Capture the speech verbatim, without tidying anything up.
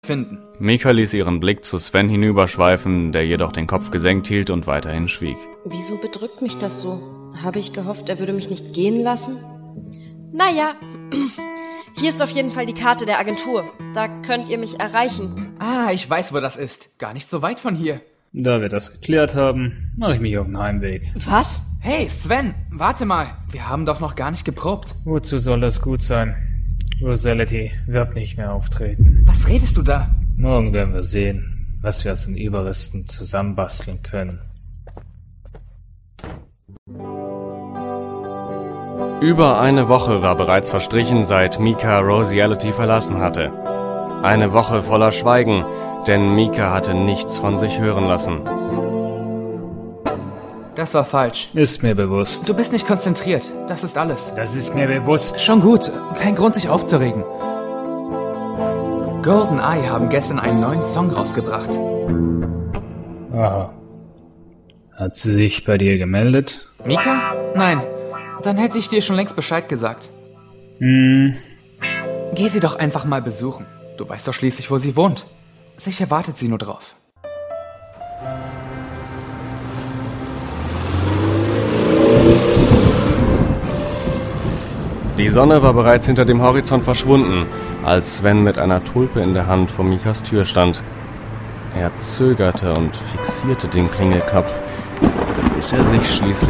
finden. Mika ließ ihren Blick zu Sven hinüberschweifen, der jedoch den Kopf gesenkt hielt und weiterhin schwieg. Wieso bedrückt mich das so? Habe ich gehofft, er würde mich nicht gehen lassen? Naja, hier ist auf jeden Fall die Karte der Agentur. Da könnt ihr mich erreichen. Ah, ich weiß, wo das ist. Gar nicht so weit von hier. Da wir das geklärt haben, mache ich mich auf den Heimweg. Was? Hey, Sven, warte mal. Wir haben doch noch gar nicht geprobt. Wozu soll das gut sein? Rosality wird nicht mehr auftreten. Was redest du da? Morgen werden wir sehen, was wir aus den Überresten zusammenbasteln können. Über eine Woche war bereits verstrichen, seit Mika Rosality verlassen hatte. Eine Woche voller Schweigen, denn Mika hatte nichts von sich hören lassen. Das war falsch. Ist mir bewusst. Du bist nicht konzentriert. Das ist alles. Das ist mir bewusst. Schon gut. Kein Grund, sich aufzuregen. Golden Eye haben gestern einen neuen Song rausgebracht. Aha. Hat sie sich bei dir gemeldet? Mika? Nein. Dann hätte ich dir schon längst Bescheid gesagt. Hm. Geh sie doch einfach mal besuchen. Du weißt doch schließlich, wo sie wohnt. Sicher wartet sie nur drauf. Die Sonne war bereits hinter dem Horizont verschwunden, als Sven mit einer Tulpe in der Hand vor Mikas Tür stand. Er zögerte und fixierte den Klingelknopf, bis er sich schließlich